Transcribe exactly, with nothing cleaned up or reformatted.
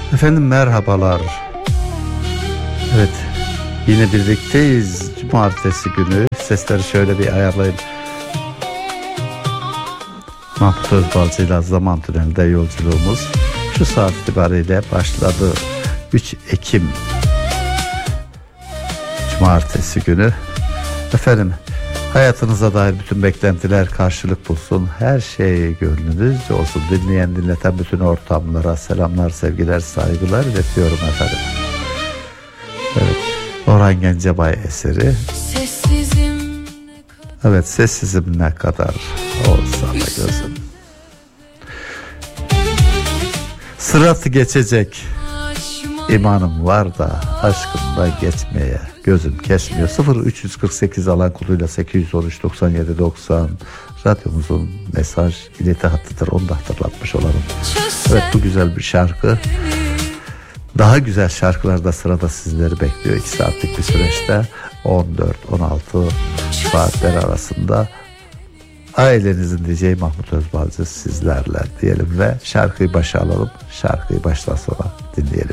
Efendim merhabalar. Evet, yine birlikteyiz. Cumartesi günü. Sesleri şöyle bir ayarlayayım. Mahmut Özbalcı ile Zaman Tüneli'nde yolculuğumuz şu saat itibariyle başladı. üç Ekim Cumartesi günü. Efendim, hayatınıza dair bütün beklentiler karşılık bulsun. Her şey gönlünüzce olsun. Dinleyen dinleten bütün ortamlara selamlar, sevgiler, saygılar iletiyorum efendim. Evet, Orhan Gencebay eseri. Sessizim. Evet, sessizim ne kadar olsa da gözüm. Sıratı geçecek imanım var da aşkımdan geçmeye gözüm kesmiyor. sıfır üç kırk sekiz alan koduyla sekiz yüz on üç doksan yedi doksan radyomuzun mesaj ileti hattıdır. Onu da hatırlatmış olalım. Evet, bu güzel bir şarkı. Daha güzel şarkılar da sırada sizleri bekliyor. iki saatlik bir süreçte on dört on altı saatler arasında ailenizin diyeceği Mahmut Özbalcı sizlerle diyelim ve şarkıyı başa alalım. Şarkıyı baştan sona dinleyelim.